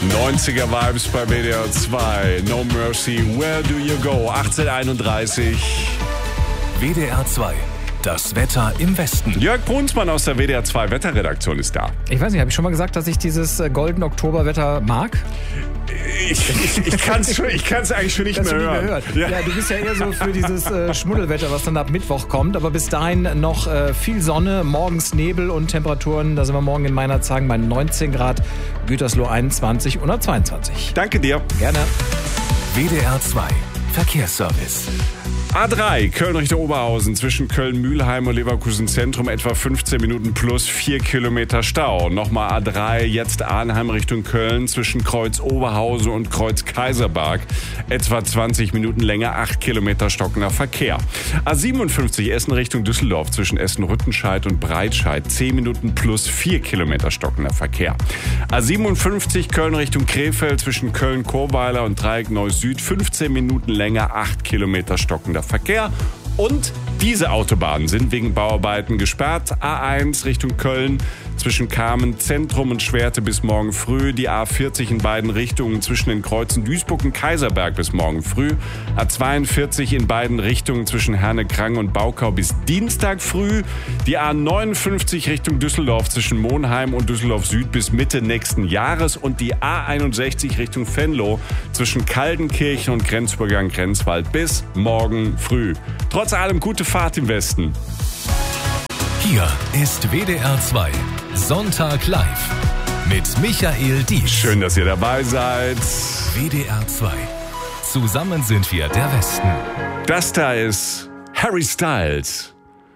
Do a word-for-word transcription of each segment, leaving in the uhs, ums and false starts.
neunziger Vibes bei W D R zwei. No Mercy, Where Do You Go? achtzehn Uhr einunddreißig. W D R zwei. Das Wetter im Westen. Jörg Brunsmann aus der W D R zwei Wetterredaktion ist da. Ich weiß nicht, habe ich schon mal gesagt, dass ich dieses äh, goldene Oktoberwetter mag? Ich, ich, ich kann es ich kann's eigentlich schon nicht Das mehr schon hören. Nicht mehr hören. Ja. ja, du bist ja eher so für dieses äh, Schmuddelwetter, was dann ab Mittwoch kommt. Aber bis dahin noch äh, viel Sonne, morgens Nebel und Temperaturen. Da sind wir morgen in Meinerzhagen bei neunzehn Grad, Gütersloh einundzwanzig oder zweiundzwanzig. Danke dir. Gerne. W D R zwei Verkehrsservice. A drei, Köln Richtung Oberhausen, zwischen Köln-Mühlheim und Leverkusen Zentrum etwa fünfzehn Minuten plus vier Kilometer Stau. Nochmal A drei, jetzt Arnheim Richtung Köln, zwischen Kreuz Oberhausen und Kreuz Kaiserberg etwa zwanzig Minuten länger, acht Kilometer stockender Verkehr. A siebenundfünfzig, Essen Richtung Düsseldorf, zwischen Essen-Rüttenscheid und Breitscheid, zehn Minuten plus vier Kilometer stockender Verkehr. A siebenundfünfzig, Köln Richtung Krefeld, zwischen Köln-Chorweiler und Dreieck Neuss-Süd, fünfzehn Minuten länger, acht Kilometer stockender Verkehr. Und diese Autobahnen sind wegen Bauarbeiten gesperrt. A eins Richtung Köln zwischen Kamen Zentrum und Schwerte bis morgen früh. Die A vierzig in beiden Richtungen zwischen den Kreuzen Duisburg und Kaiserberg bis morgen früh. A zweiundvierzig in beiden Richtungen zwischen Herne-Krang und Baukau bis Dienstag früh. Die A neunundfünfzig Richtung Düsseldorf zwischen Monheim und Düsseldorf Süd bis Mitte nächsten Jahres. Und die A einundsechzig Richtung Venlo zwischen Kaldenkirchen und Grenzübergang Grenzwald bis morgen früh. Trotz allem gute Fahrt im Westen. Hier ist W D R zwei Sonntag live mit Michael Dietz. Schön, dass ihr dabei seid. W D R zwei. Zusammen sind wir der Westen. Das da ist Harry Styles.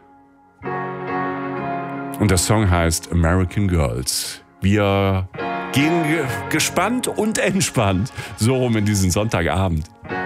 Und der Song heißt American Girls. Wir gehen ge- gespannt und entspannt so rum in diesen Sonntagabend.